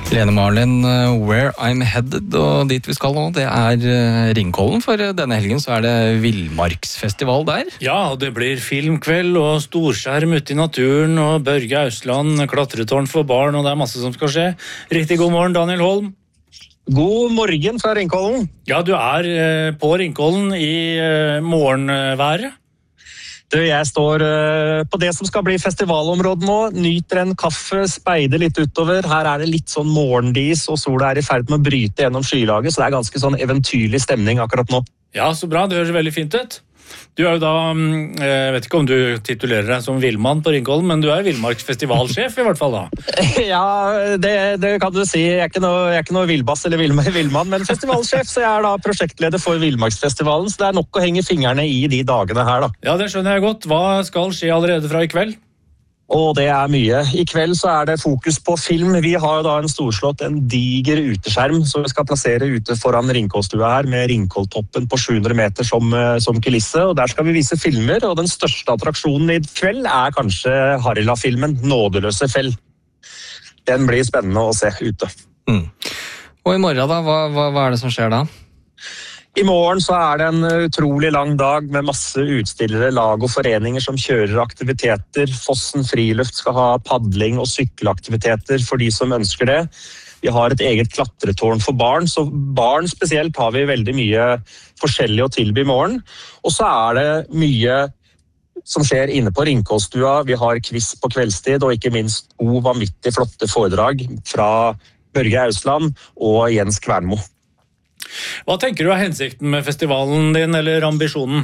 Lene Marlin, Where I'm Headed, og dit vi skal nå, det Ringkollen, for denne helgen så det Villmarksfestival der. Ja, og det blir filmkveld og storskjerm ute i naturen, og Børge Ausland, klatretårn for barn, og det masse som skal skje. Riktig god morgen, Daniel Holm. God morgen fra Ringkollen. Ja, du på Ringkollen i morgenværet. Jeg står på det som skal bli festivalområdet nå, nyter en kaffe, speider litt utover. Her det litt sånn morgendis, og sola I ferd med å bryte gjennom skylaget, så det ganske sånn eventyrlig stemning akkurat nå. Ja, så bra. Det høres veldig fint ut. Du jo da, jeg vet ikke om du titulerer deg som villmann på Ringkollen, men du Villmarksfestivalsjef I hvert fall da. Ja, det kan du si. Jeg ikke noe villbass eller villmann, men festivalsjef, så jeg da prosjektleder for Villmarksfestivalen, så det nok å henge fingrene I de dagene her da. Ja, det skjønner jeg godt. Hva skal skje allerede fra I kveld? Og det mye. I kveld så det fokus på film. Vi har jo da en diger uteskjerm som vi skal plassere ute foran Ringkollstua her, med Ringkolltoppen på 700 meter som kulisse, og der skal vi vise filmer, og den største attraksjonen I kveld kanskje Harila-filmen Nådeløse fell. Den blir spennende å se ute. Og I morgen da, hva det som skjer da? I morgen så det en utrolig lang dag med masse utstillere, lag og foreninger som kjører aktiviteter. Fossen Friluft skal ha padling og sykkelaktiviteter for de som ønsker det. Vi har et eget klatretårn for barn, så barn spesielt har vi veldig mye forskjellig å tilby I morgen. Og så det mye som skjer inne på Ringkollstua. Vi har quiz på kveldstid, og ikke minst vanvittig flotte foredrag fra Børge Ausland og Jens Kvernmo. Hva tenker du hensikten med festivalen din, eller ambisjonen?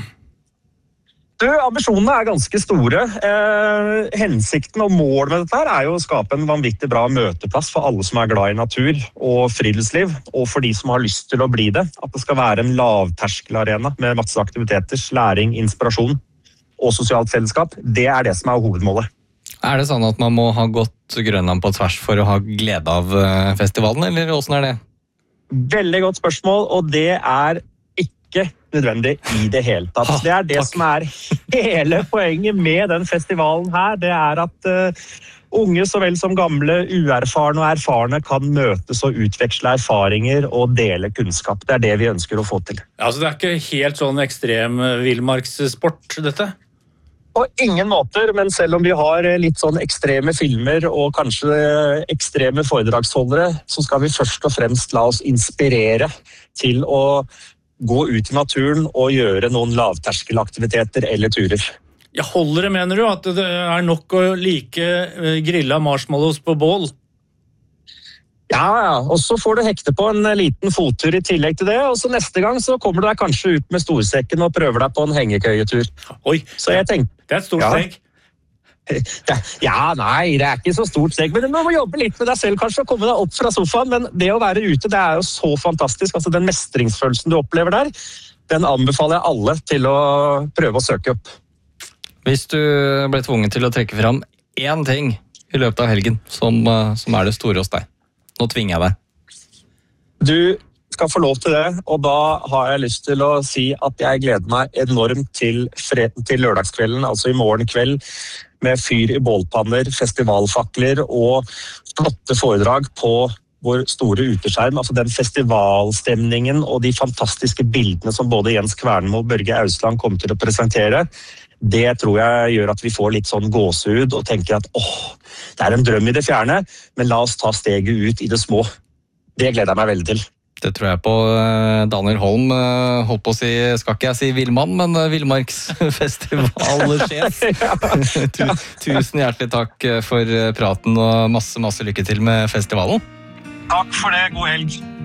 Ambisjonene ganske store. Hensikten og målet med dette jo å skape en vanvittig bra møteplass for alle som glad I natur og friluftsliv, og for de som har lyst til å bli det. At det skal være en lavterskelarena med masse aktiviteter, læring, inspirasjon og sosialt fellesskap. Det det som hovedmålet. Det sånn at man må ha gått Grønland på tvers for å ha glede av festivalen, eller hvordan det? Veldig godt spørsmål, og det ikke nødvendig I det hele tatt. Det det som hele poenget med den festivalen her, det at unge så vel som gamle, uerfarne og erfarne kan møtes og utveksle erfaringer og dele kunnskap. Det det vi ønsker å få til. Ja, så det ikke helt sånn ekstrem villmarkssport, dette? På ingen måter, men selv om vi har litt sånn ekstreme filmer og kanskje ekstreme foredragsholdere, så skal vi først og fremst la oss inspirere til å gå ut I naturen og gjøre noen lavterskelaktiviteter eller turer. Ja, holder det, mener du, at det nok å like grilla marshmallows på bål? Ja, og så får du hekte på en liten fottur I tillegg til det, og så neste gang så kommer du deg kanskje ut med storsekken og prøver deg på en hengekøyetur. Oi, så jeg tenkte, det et stort steg. Ja, nei, det ikke så stort steg, men du må jobbe litt med deg selv kanskje, og komme deg opp fra sofaen, men det å være ute, det jo så fantastisk, altså den mestringsfølelsen du opplever der, den anbefaler jeg alle til å prøve å søke opp. Hvis du ble tvunget til å trekke fram én ting I løpet av helgen, som det store hos deg, nå tvinger jeg deg. Du skal få lov til det, og da har jeg lyst til å si at jeg gleder meg enormt til lørdagskvelden, altså I morgen kveld, med fyr I bålpanner, festivalfakler og flotte foredrag på vår store uteskjerm, altså den festivalstemningen og de fantastiske bildene som både Jens Kvernmo og Børge Ausland kommer til å presentere. Det tror jeg gjør at vi får litt sånn gåsehud og tenker at det en drøm I det fjerne, men la oss ta steget ut I det små. Det gleder jeg meg veldig til. Det tror jeg på. Daniel Holm, holdt på å si, skal ikke jeg si villmann, men Villmarksfestivalsjef. Tusen hjertelig takk for praten og masse lykke til med festivalen. Takk for det, god helg.